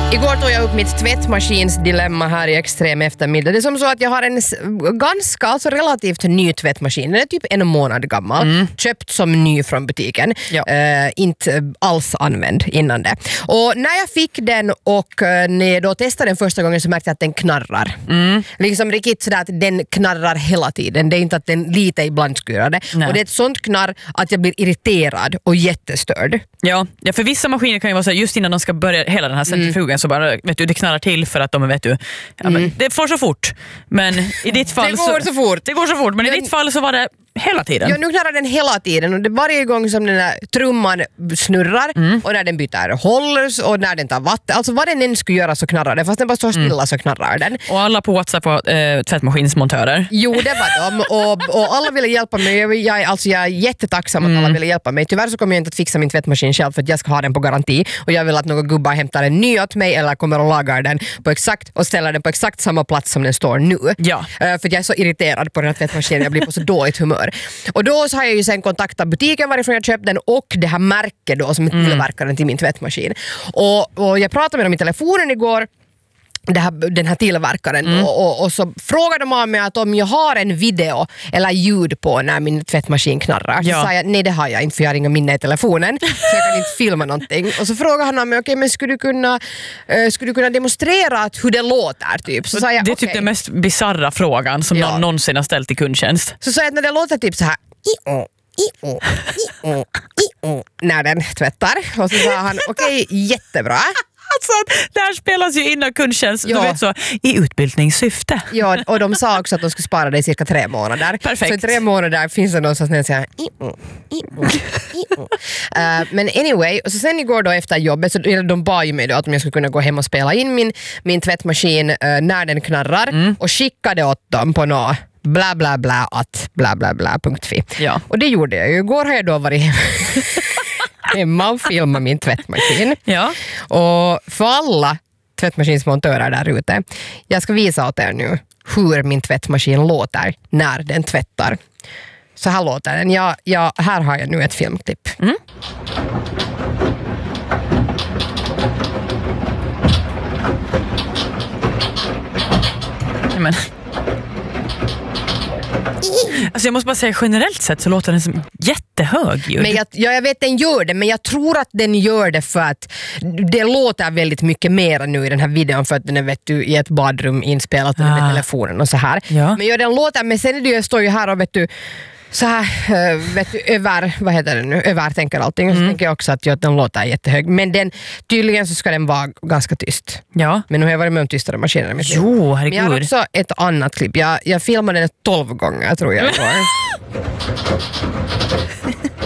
Igår tog jag upp mitt tvättmaskins dilemma här i extrem eftermiddag. Det är som så att jag har en ganska, alltså relativt ny tvättmaskin. Den är typ 1 månad gammal. Köpt som ny från butiken. Ja. Inte alls använd innan det. Och när jag fick den och när jag då testade den första gången så märkte jag att den knarrar. Liksom riktigt sådär att den knarrar hela tiden. Det är inte att den lite ibland skurar det. Och det är ett sånt knarr att jag blir irriterad och jättestörd. Ja, för vissa maskiner kan ju vara så här, just innan de ska börja hela den här centrifugen så bara, vet du, det knarrar till för att de, vet du, ja, men det får så fort. Men i ditt fall det går så fort, men i ditt fall så var det hela tiden. Ja, nu knarrar den hela tiden och det varje gång som den där trumman snurrar och när den byter håll och när den tar vatten, alltså vad den än skulle göra så knarrar den, fast den bara står stilla så knarrar den. Och alla på WhatsApp var tvättmaskinsmontörer. Jo, det var de och alla ville hjälpa mig. Jag är jättetacksam att alla ville hjälpa mig. Tyvärr så kommer jag inte att fixa min tvättmaskin själv för att jag ska ha den på garanti och jag vill att några gubbar hämtar en ny åt mig eller kommer och lagar den på exakt och ställer den på exakt samma plats som den står nu. Ja. För att jag är så irriterad på den här tvättmaskinen, jag blir på så dåligt humör. Och då så har jag ju sen kontaktat butiken varifrån jag köpt den och det här märket då som är tillverkaren till min tvättmaskin. Och jag pratade med dem i telefonen igår, den här tillverkaren och så frågade de av mig att om jag har en video eller ljud på när min tvättmaskin knarrar. Så sa jag, nej det har jag inte för jag har inga minne i telefonen så jag kan inte filma någonting. Och så frågade han av mig, okej, men skulle du kunna demonstrera att hur det låter typ? Så sa jag, det är typ den mest bizarra frågan som någon någonsin har ställt i kundtjänst. Så sa jag att när det låter typ så här när den tvättar och så sa han, okej, jättebra. Alltså, det här spelas ju in av kundtjänst, du vet så, i utbildningssyfte. Ja, och de sa också att de skulle spara det i cirka 3 månader. Perfekt. Så i 3 månader finns det någonstans när jag säger men anyway, och så sen igår då efter jobbet så de bad ju mig då att om jag skulle kunna gå hem och spela in min tvättmaskin när den knarrar och skicka det åt dem på något bla bla bla att bla bla bla.fi. Ja. Och det gjorde jag ju. Igår har jag då varit hemma och filma min tvättmaskin. Ja. Och för alla tvättmaskinsmontörer där ute, jag ska visa åt er nu hur min tvättmaskin låter när den tvättar. Så här låter den. Här har jag nu ett filmklipp. Men. Alltså jag måste bara säga, generellt sett så låter den som jättehög ljud. Men jag vet den gör det, men jag tror att den gör det för att det låter väldigt mycket mer nu i den här videon för att den är, vet du, i ett badrum inspelat med telefonen och så här. Ja. Men den låter, men sen är det, jag står ju här och vet du så här, vet du, övertänker allting. Och så tänker jag också att den låter jättehög. Men tydligen så ska den vara ganska tyst. Ja. Men nu har jag varit med om tystare maskiner. Jo, herregud. Men jag har också ett annat klipp. Jag filmade den 12 gånger tror jag.